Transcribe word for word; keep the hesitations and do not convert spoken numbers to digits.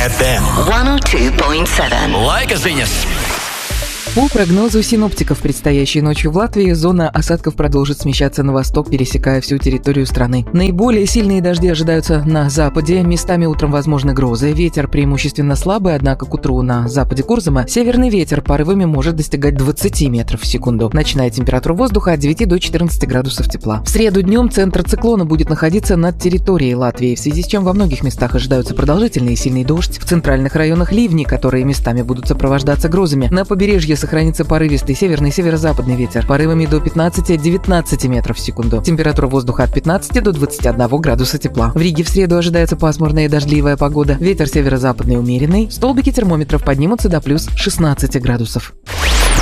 эф эм. сто два и семь. Лайка ziņas. По прогнозу синоптиков, предстоящей ночью в Латвии зона осадков продолжит смещаться на восток, пересекая всю территорию страны. Наиболее сильные дожди ожидаются на западе, местами утром возможны грозы. Ветер преимущественно слабый, однако к утру на западе Курзама северный ветер порывами может достигать двадцати метров в секунду. Ночная температура воздуха от девяти до четырнадцати градусов тепла. В среду днем центр циклона будет находиться над территорией Латвии, в связи с чем во многих местах ожидаются продолжительный и сильный дождь. В центральных районах ливни, которые местами будут сопровождаться грозами. На побережье сохранится порывистый северный и северо-западный ветер порывами до пятнадцати-девятнадцати метров в секунду. Температура воздуха от пятнадцати до двадцати одного градуса тепла. В Риге в среду ожидается пасмурная и дождливая погода. Ветер северо-западный умеренный. Столбики термометров поднимутся до плюс шестнадцати градусов.